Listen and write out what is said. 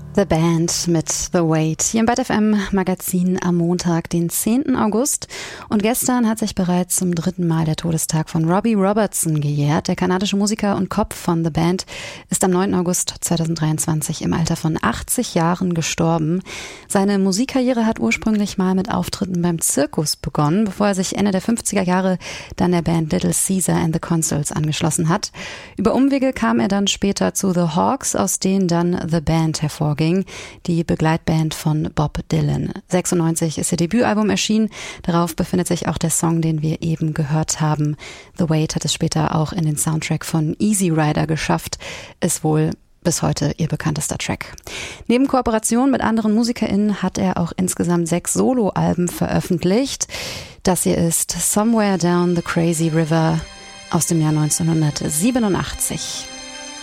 The Band mit The Wait hier im Byte FM Magazin am Montag, den 10. August. Und gestern hat sich bereits zum 3. Mal der Todestag von Robbie Robertson gejährt. Der kanadische Musiker und Kopf von The Band ist am 9. August 2023 im Alter von 80 Jahren gestorben. Seine Musikkarriere hat ursprünglich mal mit Auftritten beim Zirkus begonnen, bevor er sich Ende der 50er Jahre dann der Band Little Caesar and the Consuls angeschlossen hat. Über Umwege kam er dann später zu The Hawks, aus denen dann The Band hervorging, die Begleitband von Bob Dylan. 96 ist ihr Debütalbum erschienen. Darauf befindet sich auch der Song, den wir eben gehört haben. The Wait hat es später auch in den Soundtrack von Easy Rider geschafft. Ist wohl bis heute ihr bekanntester Track. Neben Kooperationen mit anderen MusikerInnen hat er auch insgesamt 6 Soloalben veröffentlicht. Das hier ist Somewhere Down the Crazy River aus dem Jahr 1987.